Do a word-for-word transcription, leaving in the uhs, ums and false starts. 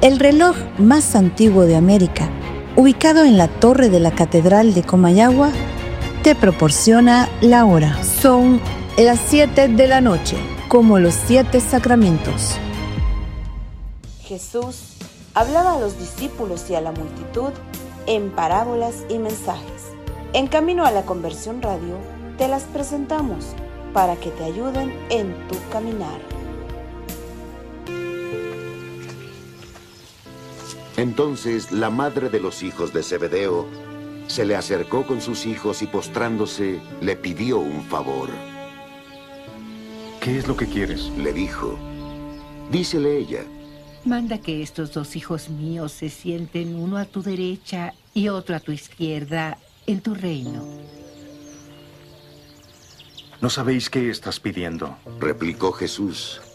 El reloj más antiguo de América, ubicado en la torre de la Catedral de Comayagua, te proporciona la hora. Son las siete de la noche, como los siete sacramentos. Jesús hablaba a los discípulos y a la multitud en parábolas y mensajes. En Camino a la Conversión Radio, te las presentamos para que te ayuden en tu caminar. Entonces la madre de los hijos de Zebedeo se le acercó con sus hijos y postrándose le pidió un favor. ¿Qué es lo que quieres? Le dijo. Dícele ella. Manda que estos dos hijos míos se sienten uno a tu derecha y otro a tu izquierda en tu reino. ¿No sabéis qué estás pidiendo? Replicó Jesús.